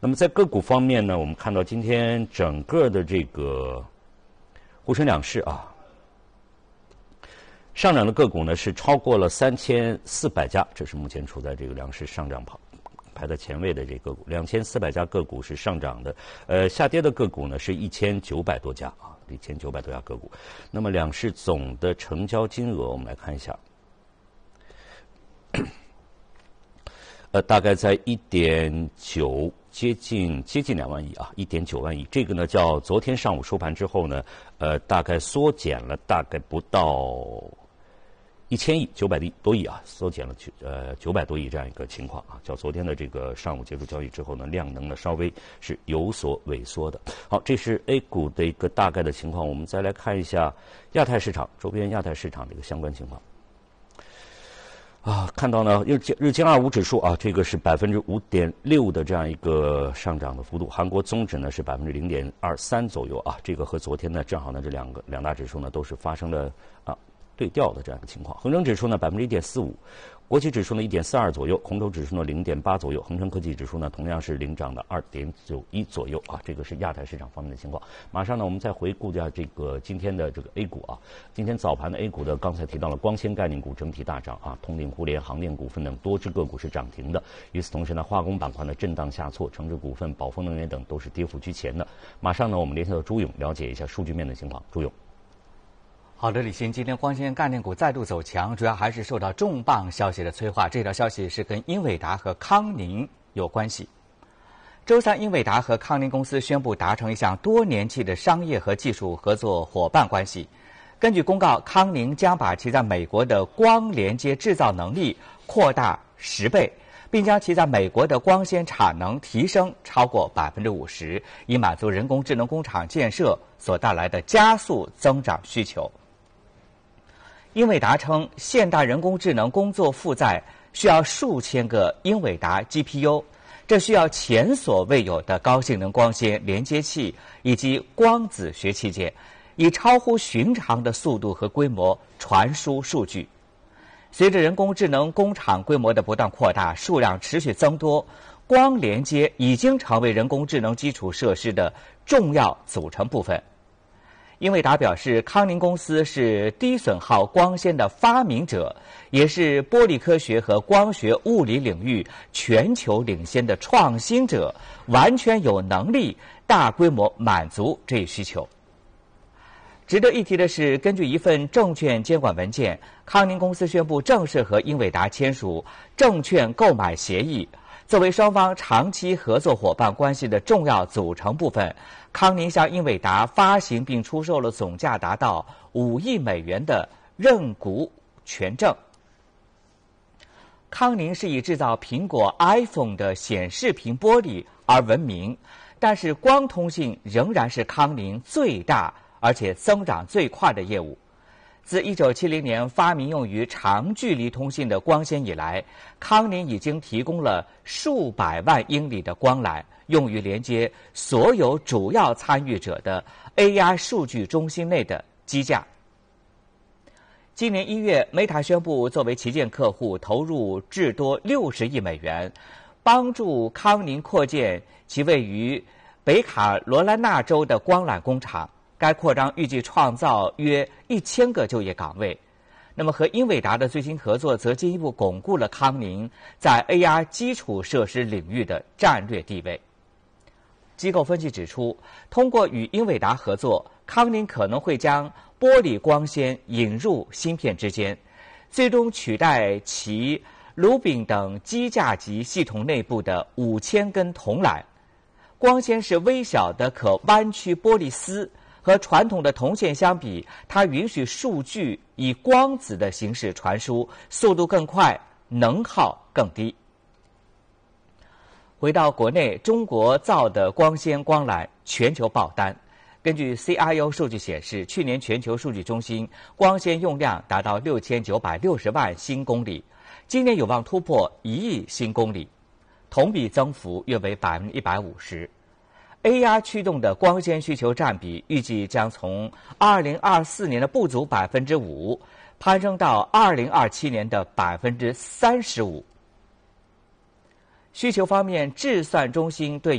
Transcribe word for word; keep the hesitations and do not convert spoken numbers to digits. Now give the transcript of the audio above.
那么在个股方面呢，我们看到今天整个的这个沪深两市啊，上涨的个股呢是超过了三千四百家，这是目前处在这个两市上涨排排在前位的这个股，两千四百家个股是上涨的，呃，下跌的个股呢是一千九百多家啊，一千九百多家个股。那么两市总的成交金额，我们来看一下，呃，大概在一点九。接近接近两万亿啊，一点九万亿。这个呢，叫昨天上午收盘之后呢，呃，大概缩减了大概不到一千亿，九百多亿啊，缩减了九呃九百多亿这样一个情况啊。较昨天的这个上午结束交易之后呢，量能呢稍微是有所萎缩的。好，这是 A 股的一个大概的情况。我们再来看一下亚太市场周边亚太市场的一个相关情况。啊，看到呢，日经日经二五指数啊，这个是百分之五点六的这样一个上涨的幅度。韩国综指呢是百分之零点二三左右啊，这个和昨天呢正好呢这两个两大指数呢都是发生了啊对调的这样一个情况。恒生指数呢百分之一点四五，国企指数呢一点四二左右，红筹指数呢零点八左右，恒生科技指数呢同样是领涨的二点九一左右啊，这个是亚太市场方面的情况。马上呢，我们再回顾一下这个今天的这个 A 股啊，今天早盘的 A 股的刚才提到了光纤概念股整体大涨啊，通鼎互联、航电股份等多只个股是涨停的。与此同时呢，化工板块呢震荡下挫，成指股份、宝丰能源等都是跌幅居前的。马上呢，我们联系到朱勇了解一下数据面的情况。朱勇。 好的，李欣，今天光纤概念股再度走强，主要还是受到重磅消息的催化。这条消息是跟英伟达和康宁有关系。周三，英伟达和康宁公司宣布达成一项多年期的商业和技术合作伙伴关系。根据公告，康宁将把其在美国的光连接制造能力扩大十倍，并将其在美国的光纤产能提升超过百分之五十，以满足人工智能工厂建设所带来的加速增长需求。英伟达称，现代人工智能工作负载需要数千个英伟达 G P U， 这需要前所未有的高性能光纤连接器以及光子学器件，以超乎寻常的速度和规模传输数据。随着人工智能工厂规模的不断扩大，数量持续增多，光连接已经成为人工智能基础设施的重要组成部分。英伟达表示，康宁公司是低损耗光纤的发明者，也是玻璃科学和光学物理领域全球领先的创新者，完全有能力大规模满足这一需求。值得一提的是，根据一份证券监管文件，康宁公司宣布正式和英伟达签署证券购买协议。作为双方长期合作伙伴关系的重要组成部分，康宁向英伟达发行并出售了总价达到五亿美元的认股权证。康宁是以制造苹果 iPhone 的显示屏玻璃而闻名，但是光通信仍然是康宁最大而且增长最快的业务。自一九七零年发明用于长距离通信的光纤以来，康宁已经提供了数百万英里的光缆，用于连接所有主要参与者的 A I 数据中心内的机架。今年一月 ，Meta 宣布作为旗舰客户投入至多六十亿美元，帮助康宁扩建其位于北卡罗来纳州的光缆工厂。该扩张预计创造约一千个就业岗位。那么和英伟达的最新合作则进一步巩固了康宁在 A I 基础设施领域的战略地位。机构分析指出，通过与英伟达合作，康宁可能会将玻璃光纤引入芯片之间，最终取代其卢丙等机架级系统内部的五千根铜缆。光纤是微小的可弯曲玻璃丝，和传统的铜线相比，它允许数据以光子的形式传输，速度更快，能耗更低。回到国内，中国造的光纤光缆全球爆单。根据 C I O 数据显示，去年全球数据中心光纤用量达到六千九百六十万新公里，今年有望突破一亿新公里，同比增幅约为百分之一百五十。A I 驱动的光纤需求占比预计将从二零二四年的不足百分之五攀升到二零二七年的百分之三十五。需求方面，智算中心对